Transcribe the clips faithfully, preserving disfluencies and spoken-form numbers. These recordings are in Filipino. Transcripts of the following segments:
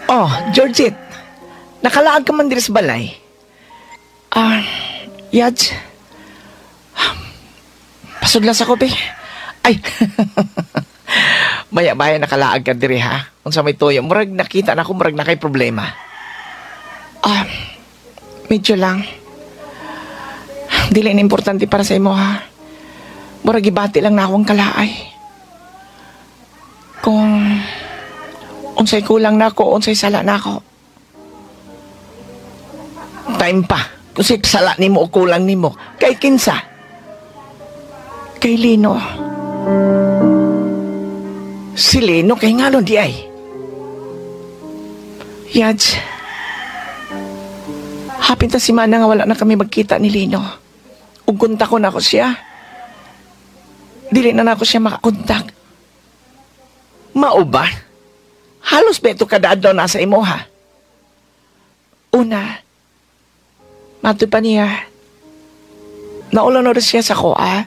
Oh, Georgette, nakalaag ka man diri sa balay. Ah, Yaj. Pasudlas ako, be. Ay, maya-maya nakalaag ka diri, ha? Kung sa may toyo, murag nakita na ako, murag na kay problema. Ah, medyo lang. Dili na importante para sa imo, ha? Murag ibati lang na akong kalaay. Kung unsay kulang na ako, unsay sala na ako. Time pa. Kung say sala nimo o kulang nimo. Kay kinsa? Kay Lino. Si Lino kay ngalon di ay. Yaj. Hapin ta si Mana nga wala na kami magkita ni Lino. Ugunta ko na ako siya. Dili na na ako siya makakontak. Mao ba? Halos beto kada adlaw nasa imo, ha? Una, mato pa niya. Naulan na rin siya sa koa.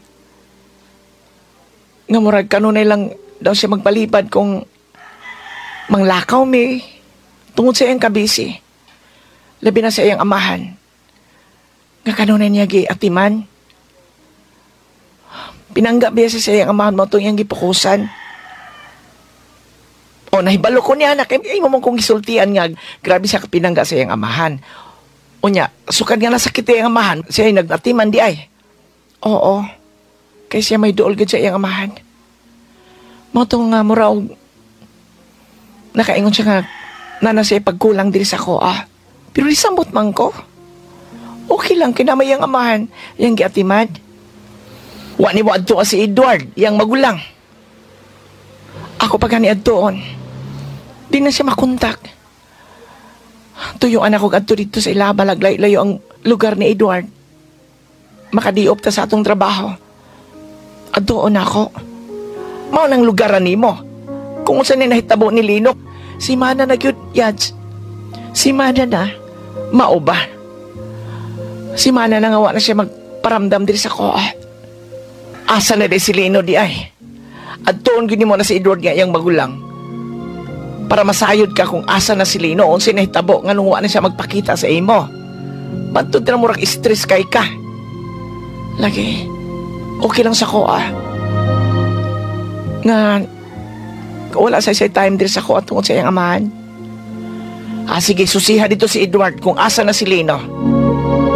Nga murag kanunay lang daw siya magpalipad kung manglakaw mi. Tungod sa iyang kabisi. Labi na sa iyang amahan. Nga kanunay niya giatiman. Pinanggap biya sa iyang amahan mo itong iyang gipukusan. O, nahibalo ko niya, anak. Ay mo mong kong gisultian nga. Grabe siya kapinangga sa iyang amahan. O niya, sukad nga nasakit iyang amahan. Siya ay nagatiman di ay. Oo. Kaya siya may duol gud sa iyang amahan. Mo itong nga mura og nakaingon siya nga nana siya pagkulang diri sa ko, ah. Pero lisambot man ko. Okay lang, kinamay ang amahan. Yang giatimad. Wa ni mo adto si Edward, yang magulang. Ako pa gani adtoon. Di na siya makontak. Tuyuan ako adto dito sa ila, balaglayo ang lugar ni Edward. Makadiop ta sa atong trabaho. Adtoon ako. Mao nang lugaran nimo. Kung saan ni nahitabo ni Lino, si Mana na gyud, Yaj. Si Mana na, mao ba? Si Mana na nga wa na siya magparamdam diri sa koa. Asa na di si Lino di ay. At tuon gini mo na si Edward nga iyang magulang. Para masayod ka kung asa na si Lino o sinahitabo nga nung wa na siya magpakita sa imo. Bantod na murag stress kay ka. Lagi, okay lang sa koa. Nga, wala sa say time diri sa koa tungod sa iyang amahan. Ah, sige, susiha dito si Edward kung asa na si Lino.